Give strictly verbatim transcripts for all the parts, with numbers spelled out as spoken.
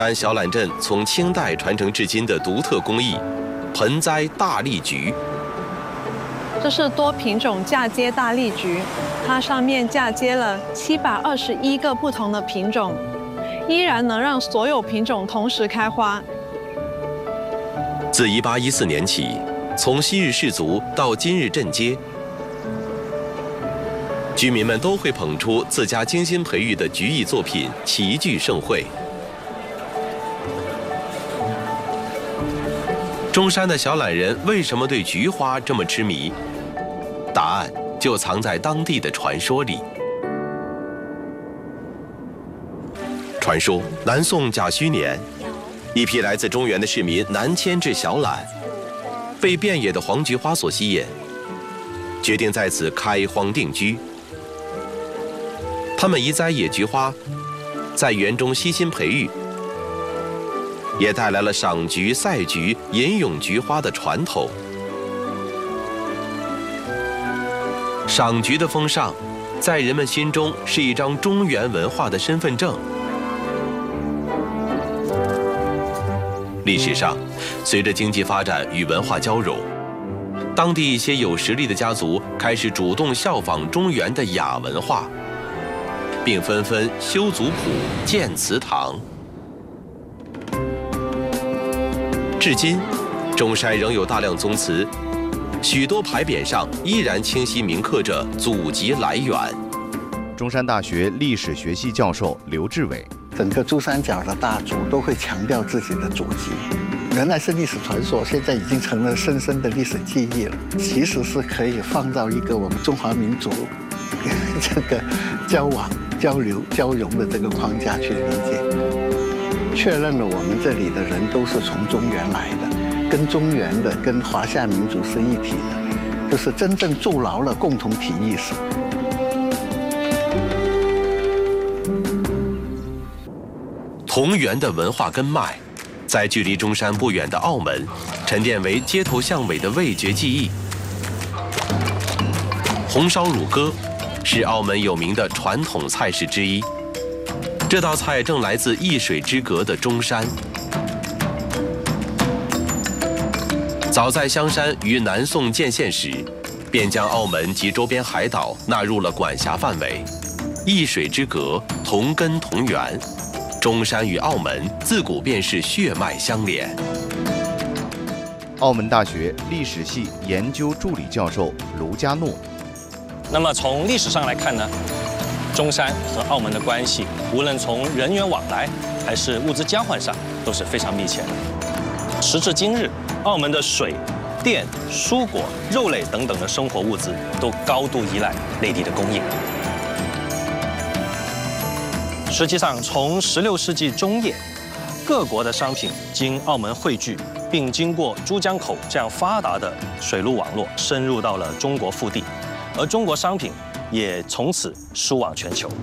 山小榄镇从清代传承至今的独特工艺——盆栽大荔菊。 这是多品种嫁接大荔菊，它上面嫁接了七百二十一个不同的品种，依然能让所有品种同时开花。 自一八一四年起，从昔日氏族到今日镇街，居民们都会捧出自家精心培育的菊艺作品，齐聚盛会。中山的小榄人为什么对菊花这么痴迷？答案就藏在当地的传说里。传说南宋甲戌年，一批来自中原的市民南迁至小榄，被遍野的黄菊花所吸引，决定在此开荒定居。他们移栽野菊花，在园中悉心培育，也带来了赏菊、赛菊、吟咏菊花的传统。赏菊的风尚，在人们心中是一张中原文化的身份证。历史上，随着经济发展与文化交融，当地一些有实力的家族开始主动效仿中原的雅文化，并纷纷修族谱、建祠堂。至今，中山仍有大量宗祠，许多牌匾上依然清晰铭刻着祖籍来源。 中山大学历史学系教授刘志伟， 整个珠三角的大族都会强调自己的祖籍，原来是历史传说，现在已经成了深深的历史记忆了。其实是可以放到一个我们中华民族这个交往、交流、交融的这个框架去理解，确认了我们这里的人都是从中原来的，跟中原的、跟华夏民族是一体的，就是真正筑牢了共同体意识。 同源的文化根脉，在距离中山不远的澳门，沉淀为街头巷尾的味觉记忆。红烧乳鸽是澳门有名的传统菜式之一，这道菜正来自一水之隔的中山。早在香山于南宋建县时，便将澳门及周边海岛纳入了管辖范围。一水之隔，同根同源。中山与澳门自古便是血脉相连。 澳门大学历史系研究助理教授卢家诺， 那么从历史上来看呢，中山和澳门的关系，无论从人员往来还是物资交换上，都是非常密切的。时至今日，澳门的水、电、蔬果、肉类等等的生活物资，都高度依赖内地的供应。实际上，从十六世纪中叶，各国的商品经澳门汇聚，并经过珠江口这样发达的水路网络，深入到了中国腹地，而中国商品也从此输往全球。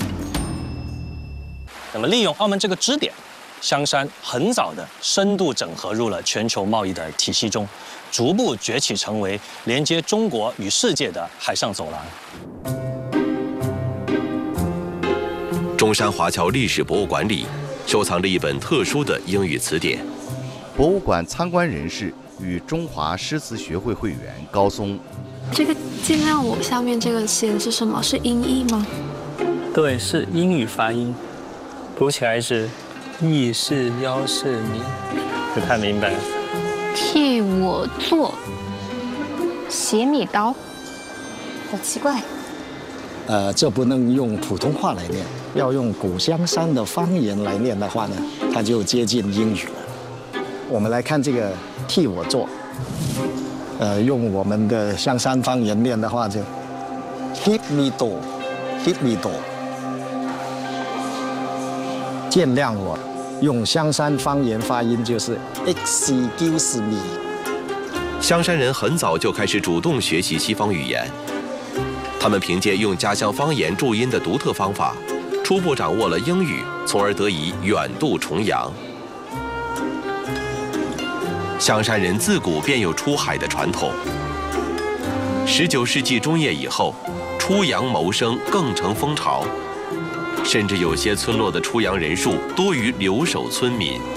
那么，利用澳门这个支点，香山很早的深度整合入了全球贸易的体系中，逐步崛起成为连接中国与世界的海上走廊。 中山华侨历史博物馆里收藏着一本特殊的英语词典。 博物馆参观人士与中华诗词学会会员高松。 这个尽量我下面这个弦是什么？是音译吗？ 对，是英语发音，读起来是意是腰是米，不太明白。 替我做斜米刀，好奇怪。 呃，这不能用普通话来念，要用古香山的方言来念的话呢，它就接近英语了。我们来看这个替我做，呃，用我们的香山方言念的话就 ，hit me do，hit me do。见谅我，用香山方言发音就是 excuse me。 香山人很早就开始主动学习西方语言。他们凭借用家乡方言注音的独特方法，初步掌握了英语，从而得以远渡重洋。香山人自古便有出海的传统。十九世纪中叶以后，出洋谋生更成风潮。 甚至有些村落的出洋人数多于留守村民。